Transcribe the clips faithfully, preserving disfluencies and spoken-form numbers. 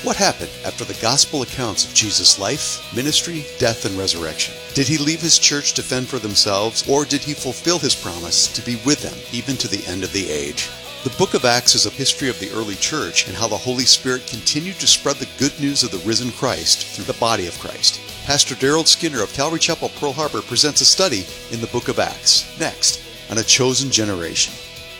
What happened after the gospel accounts of Jesus' life, ministry, death, and resurrection? Did he leave his church to fend for themselves, or did he fulfill his promise to be with them even to the end of the age? The book of Acts is a history of the early church and how the Holy Spirit continued to spread the good news of the risen Christ through the body of Christ. Pastor Daryl Skinner of Calvary Chapel, Pearl Harbor presents a study in the book of Acts, next on A Chosen Generation.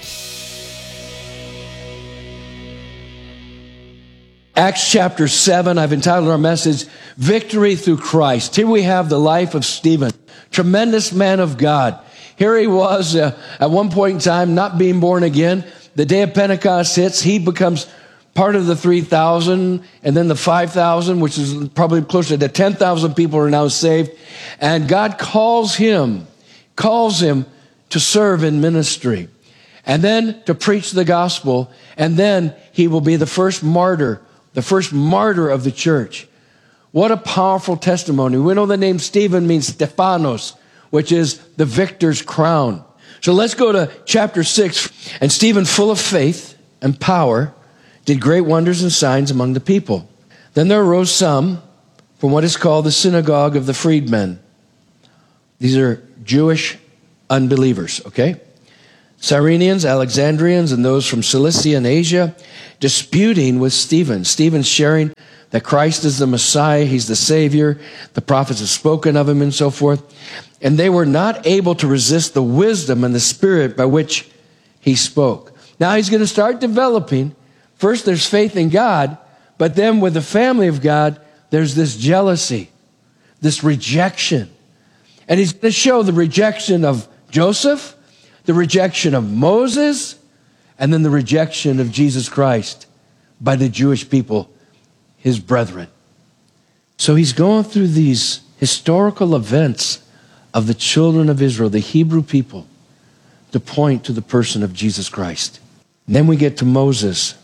Acts chapter seven, I've entitled our message, Victory Through Christ. Here we have the life of Stephen, tremendous man of God. Here he was uh, at one point in time, not being born again. The day of Pentecost hits, he becomes part of the three thousand, and then the five thousand, which is probably closer to ten thousand people are now saved. And God calls him, calls him to serve in ministry, and then to preach the gospel, and then he will be the first martyr, the first martyr of the church. What a powerful testimony. We know the name Stephen means Stephanos, which is the victor's crown. So let's go to chapter six. And Stephen, full of faith and power, did great wonders and signs among the people. Then there arose some from what is called the synagogue of the freedmen. These are Jewish unbelievers, okay? Cyrenians, Alexandrians, and those from Cilicia and Asia, disputing with Stephen. Stephen sharing that Christ is the Messiah, he's the Savior, the prophets have spoken of him and so forth. And they were not able to resist the wisdom and the spirit by which he spoke. Now he's going to start developing. First there's faith in God, but then with the family of God, there's this jealousy, this rejection. And he's going to show the rejection of Joseph, the rejection of Moses, and then the rejection of Jesus Christ by the Jewish people, his brethren. So he's going through these historical events of the children of Israel, the Hebrew people, to point to the person of Jesus Christ. And then we get to Moses.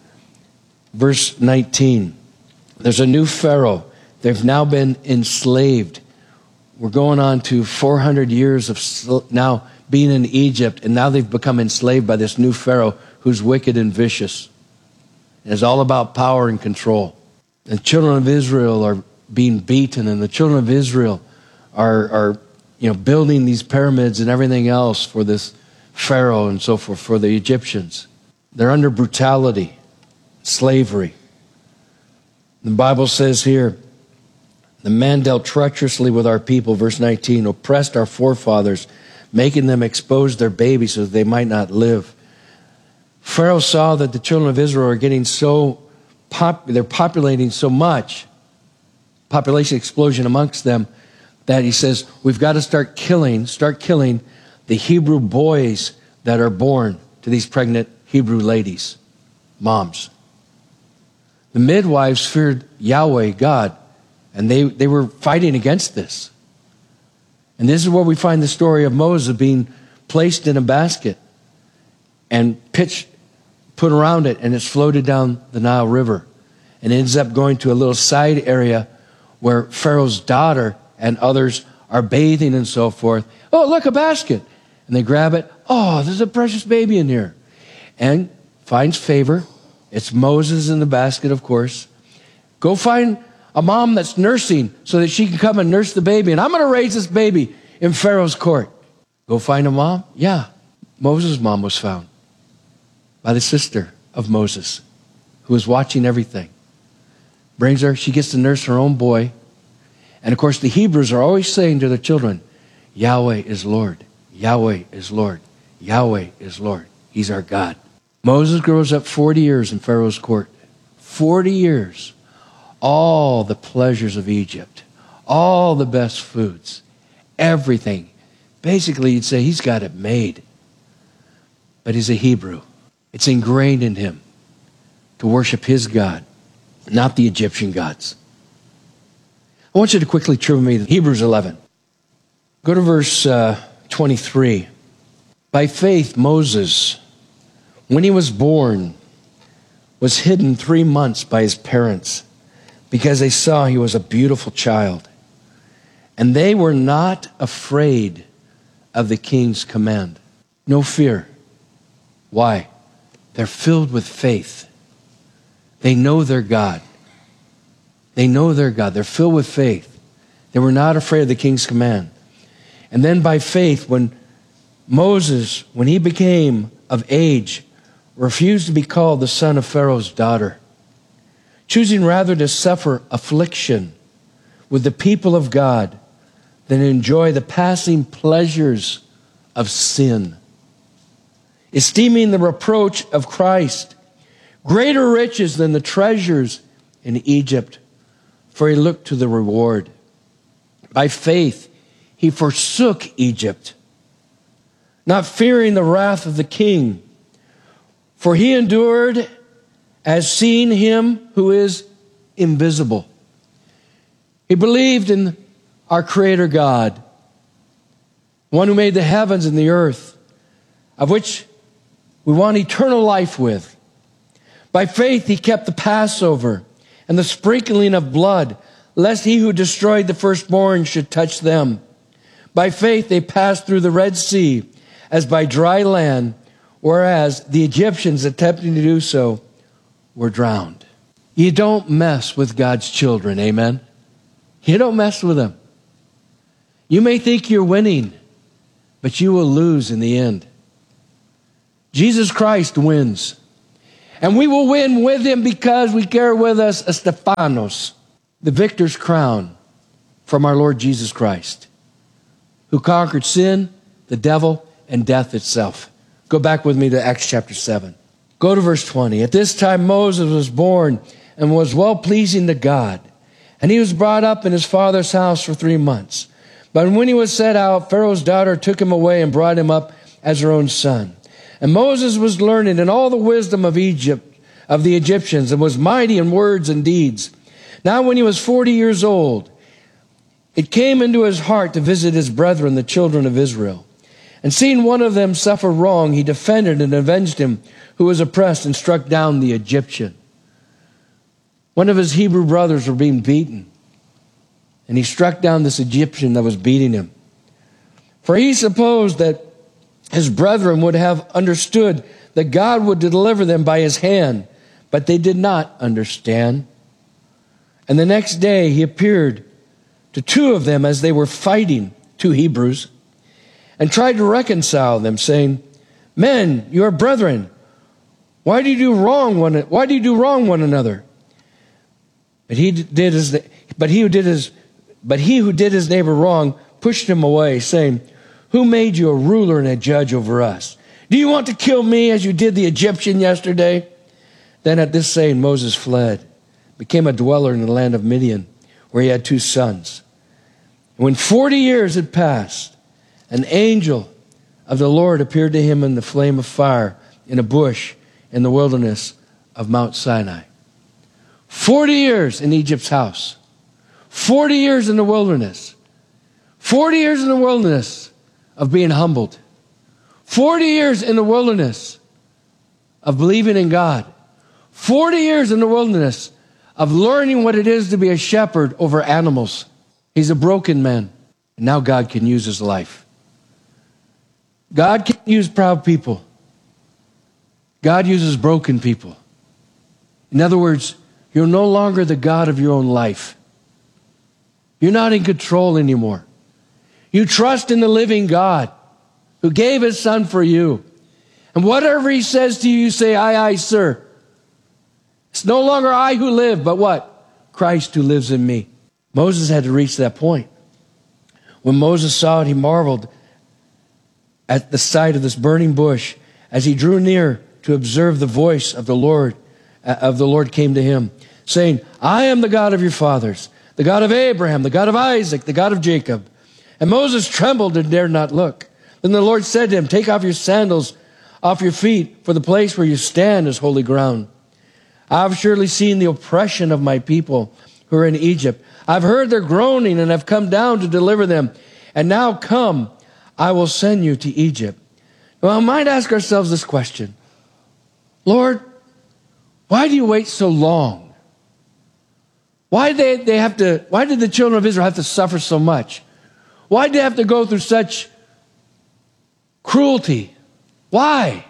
Verse nineteen, there's a new Pharaoh. They've now been enslaved. We're going on to four hundred years of sl- now being in Egypt, and now they've become enslaved by this new Pharaoh who's wicked and vicious. And it's all about power and control. The children of Israel are being beaten, and the children of Israel are, are you know, building these pyramids and everything else for this Pharaoh and so forth, for the Egyptians. They're under brutality, slavery. The Bible says here, the man dealt treacherously with our people, verse nineteen, oppressed our forefathers, making them expose their babies so that they might not live. Pharaoh saw that the children of Israel are getting so, pop, they're populating so much, population explosion amongst them, that he says, we've got to start killing, start killing the Hebrew boys that are born to these pregnant Hebrew ladies, moms. The midwives feared Yahweh, God, and they, they were fighting against this. And this is where we find the story of Moses being placed in a basket and pitched, put around it, and it's floated down the Nile River. And it ends up going to a little side area where Pharaoh's daughter and others are bathing and so forth. Oh, look, a basket. And they grab it. Oh, there's a precious baby in here. And finds favor. It's Moses in the basket, of course. Go find a mom that's nursing so that she can come and nurse the baby. And I'm going to raise this baby in Pharaoh's court. Go find a mom? Yeah. Moses' mom was found by the sister of Moses, who was watching everything. Brings her. She gets to nurse her own boy. And of course, the Hebrews are always saying to their children, Yahweh is Lord. Yahweh is Lord. Yahweh is Lord. He's our God. Moses grows up forty years in Pharaoh's court. forty years. All the pleasures of Egypt, all the best foods, everything. Basically, you'd say he's got it made. But he's a Hebrew. It's ingrained in him to worship his God, not the Egyptian gods. I want you to quickly turn with me to Hebrews eleven. Go to verse uh, twenty-three. By faith, Moses, when he was born, was hidden three months by his parents, because they saw he was a beautiful child. And they were not afraid of the king's command. No fear. Why? They're filled with faith. They know their God. They know their God. They're filled with faith. They were not afraid of the king's command. And then by faith, when Moses, when he became of age, refused to be called the son of Pharaoh's daughter, choosing rather to suffer affliction with the people of God than enjoy the passing pleasures of sin, esteeming the reproach of Christ greater riches than the treasures in Egypt, for he looked to the reward. By faith, he forsook Egypt, not fearing the wrath of the king, for he endured as seeing him who is invisible. He believed in our Creator God, one who made the heavens and the earth, of which we want eternal life with. By faith he kept the Passover and the sprinkling of blood, lest he who destroyed the firstborn should touch them. By faith they passed through the Red Sea as by dry land, whereas the Egyptians attempting to do so were drowned. You don't mess with God's children, amen? You don't mess with them. You may think you're winning, but you will lose in the end. Jesus Christ wins. And we will win with him because we carry with us a Stephanos, the victor's crown from our Lord Jesus Christ, who conquered sin, the devil, and death itself. Go back with me to Acts chapter seven. Go to verse twenty. At this time Moses was born and was well-pleasing to God. And he was brought up in his father's house for three months. But when he was set out, Pharaoh's daughter took him away and brought him up as her own son. And Moses was learned in all the wisdom of Egypt, of the Egyptians, and was mighty in words and deeds. Now when he was forty years old, it came into his heart to visit his brethren, the children of Israel. And seeing one of them suffer wrong, he defended and avenged him who was oppressed and struck down the Egyptian. One of his Hebrew brothers were being beaten, and he struck down this Egyptian that was beating him. For he supposed that his brethren would have understood that God would deliver them by his hand, but they did not understand. And the next day he appeared to two of them as they were fighting, two Hebrews, and tried to reconcile them, saying, "Men, you are brethren. Why do you do wrong one? Why do you do wrong one another?" But he did his, but he who did his, but he who did his neighbor wrong pushed him away, saying, "Who made you a ruler and a judge over us? Do you want to kill me as you did the Egyptian yesterday?" Then at this saying Moses fled, became a dweller in the land of Midian, where he had two sons. And when forty years had passed, an angel of the Lord appeared to him in the flame of fire in a bush in the wilderness of Mount Sinai. Forty years in Egypt's house. Forty years in the wilderness. Forty years in the wilderness of being humbled. Forty years in the wilderness of believing in God. Forty years in the wilderness of learning what it is to be a shepherd over animals. He's a broken man. And now God can use his life. God can use proud people. God uses broken people. In other words, you're no longer the God of your own life. You're not in control anymore. You trust in the living God who gave his son for you. And whatever he says to you, you say, "Aye, aye, sir." It's no longer I who live, but what? Christ who lives in me. Moses had to reach that point. When Moses saw it, he marveled at the sight of this burning bush. As he drew near to observe, the voice of the Lord of the Lord came to him, saying, "I am the God of your fathers, the God of Abraham, the God of Isaac, the God of Jacob." And Moses trembled and dared not look. Then the Lord said to him, "Take off your sandals off your feet, for the place where you stand is holy ground. I have surely seen the oppression of my people who are in Egypt. I've heard their groaning and have come down to deliver them. And now come, I will send you to Egypt." Well, we might ask ourselves this question: Lord, why do you wait so long? Why did they, they have to, why did the children of Israel have to suffer so much? Why did they have to go through such cruelty? Why?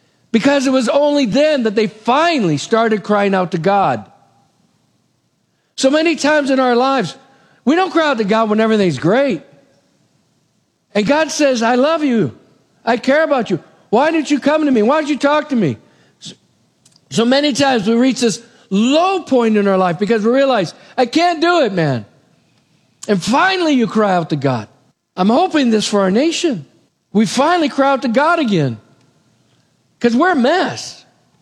Because it was only then that they finally started crying out to God. So many times in our lives, we don't cry out to God when everything's great. And God says, I love you. I care about you. Why didn't you come to me? Why didn't you talk to me? So many times we reach this low point in our life because we realize, I can't do it, man. And finally you cry out to God. I'm hoping this for our nation. We finally cry out to God again. Because we're a mess.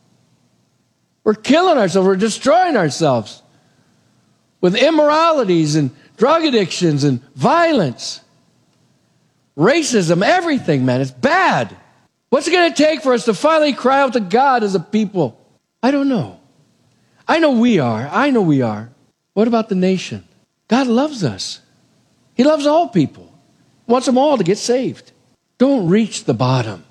We're killing ourselves. We're destroying ourselves. With immoralities and drug addictions and violence. Racism, everything, man. It's bad. What's it going to take for us to finally cry out to God as a people? I don't know. I know we are. I know we are. What about the nation? God loves us. He loves all people. He wants them all to get saved. Don't reach the bottom.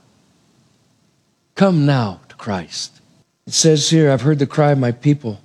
Come now to Christ. It says here, I've heard the cry of my people.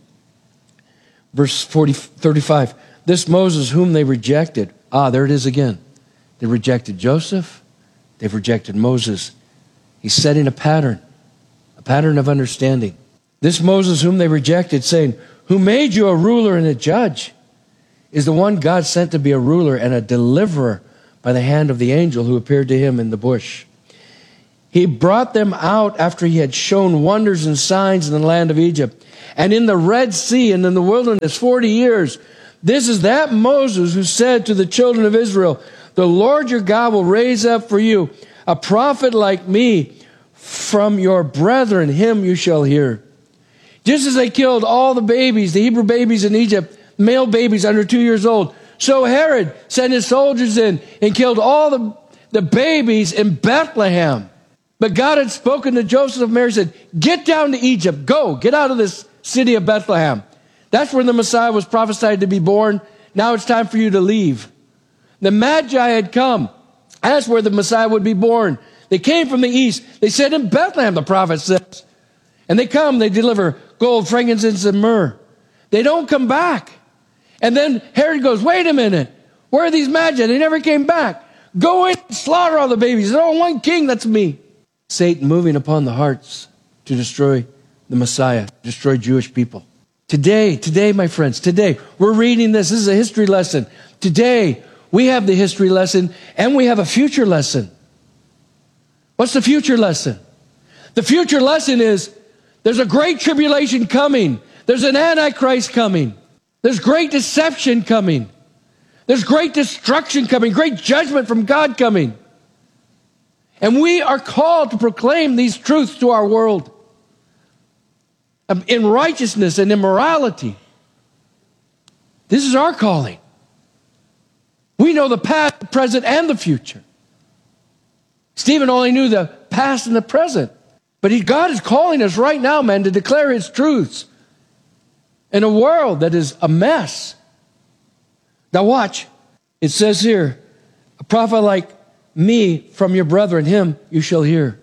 Verse forty, thirty-five, this Moses whom they rejected. Ah, there it is again. They rejected Joseph. They've rejected Moses. He's setting a pattern, a pattern of understanding. This Moses whom they rejected, saying, who made you a ruler and a judge, is the one God sent to be a ruler and a deliverer by the hand of the angel who appeared to him in the bush. He brought them out after he had shown wonders and signs in the land of Egypt and in the Red Sea and in the wilderness forty years. This is that Moses who said to the children of Israel, the Lord your God will raise up for you a prophet like me from your brethren. Him you shall hear. Just as they killed all the babies, the Hebrew babies in Egypt, male babies under two years old, so Herod sent his soldiers in and killed all the, the babies in Bethlehem. But God had spoken to Joseph of Mary, said, get down to Egypt. Go, get out of this city of Bethlehem. That's where the Messiah was prophesied to be born. Now it's time for you to leave. The Magi had come. That's where the Messiah would be born. They came from the east. They said in Bethlehem, the prophet says. And they come, they deliver gold, frankincense, and myrrh. They don't come back. And then Herod goes, wait a minute. Where are these Magi? They never came back. Go in and slaughter all the babies. There's only one king, that's me. Satan moving upon the hearts to destroy the Messiah, destroy Jewish people. Today, today, my friends, today, we're reading this. This is a history lesson. Today, we have the history lesson and we have a future lesson. What's the future lesson? The future lesson is there's a great tribulation coming. There's an Antichrist coming. There's great deception coming. There's great destruction coming, great judgment from God coming. And we are called to proclaim these truths to our world in righteousness and immorality. This is our calling. We know the past, the present, and the future. Stephen only knew the past and the present. But he, God is calling us right now, man, to declare his truths in a world that is a mess. Now watch. It says here, a prophet like me from your brethren, him you shall hear.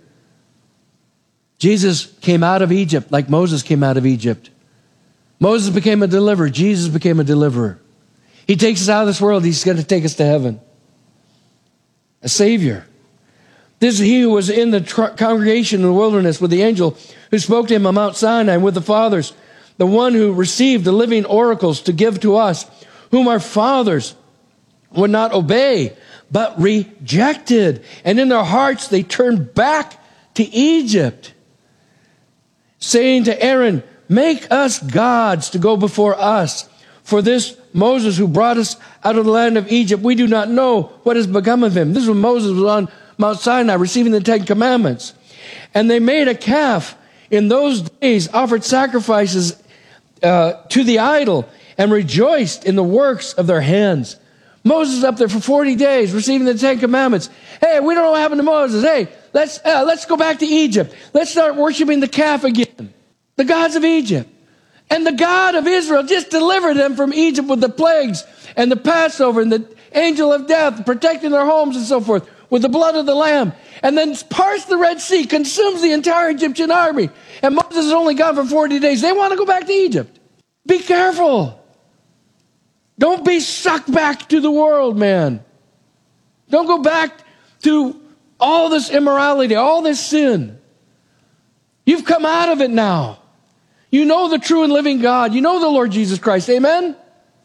Jesus came out of Egypt like Moses came out of Egypt. Moses became a deliverer. Jesus became a deliverer. He takes us out of this world. He's going to take us to heaven. A Savior. This is he who was in the tr- congregation in the wilderness with the angel who spoke to him on Mount Sinai with the fathers, the one who received the living oracles to give to us, whom our fathers would not obey, but rejected. And in their hearts they turned back to Egypt, saying to Aaron, make us gods to go before us. For this Moses who brought us out of the land of Egypt, we do not know what has become of him. This is when Moses was on Mount Sinai receiving the Ten Commandments. And they made a calf in those days, offered sacrifices uh, to the idol, and rejoiced in the works of their hands. Moses up there for forty days receiving the Ten Commandments. Hey, we don't know what happened to Moses. Hey, let's, uh, let's go back to Egypt. Let's start worshiping the calf again. The gods of Egypt. And the God of Israel just delivered them from Egypt with the plagues and the Passover and the angel of death, protecting their homes and so forth with the blood of the Lamb. And then parts the Red Sea, consumes the entire Egyptian army. And Moses is only gone for forty days. They want to go back to Egypt. Be careful. Don't be sucked back to the world, man. Don't go back to all this immorality, all this sin. You've come out of it now. You know the true and living God. You know the Lord Jesus Christ. Amen?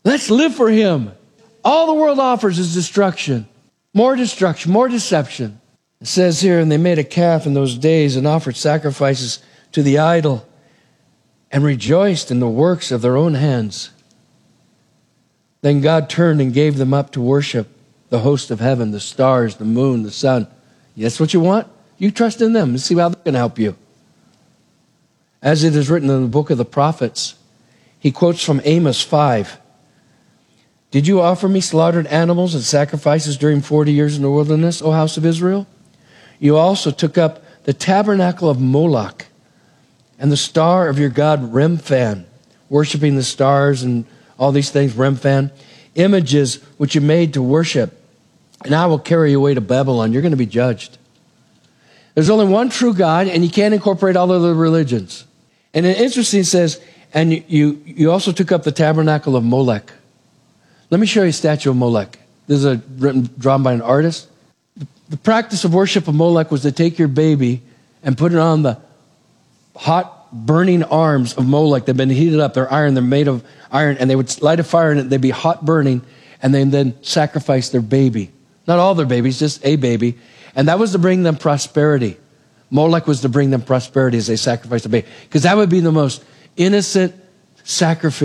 Let's live for him. All the world offers is destruction. More destruction, more deception. It says here, and they made a calf in those days and offered sacrifices to the idol and rejoiced in the works of their own hands. Then God turned and gave them up to worship the host of heaven, the stars, the moon, the sun. That's what you want? You trust in them and see how they can help you. As it is written in the book of the prophets, he quotes from Amos five. Did you offer me slaughtered animals and sacrifices during forty years in the wilderness, O house of Israel? You also took up the tabernacle of Moloch and the star of your god Remphan, worshiping the stars and all these things, Remphan, images which you made to worship. And I will carry you away to Babylon. You're going to be judged. There's only one true God, and you can't incorporate all other religions. And it's interesting, it says, and you, you, you also took up the tabernacle of Molech. Let me show you a statue of Molech. This is a written, drawn by an artist. The, the practice of worship of Molech was to take your baby and put it on the hot, burning arms of Molech. They've been heated up. They're iron. They're made of iron. And they would light a fire in it. They'd be hot burning. And then, then sacrifice their baby. Not all their babies, just a baby. And that was to bring them prosperity. Molech was to bring them prosperity as they sacrificed the baby. Because that would be the most innocent sacrifice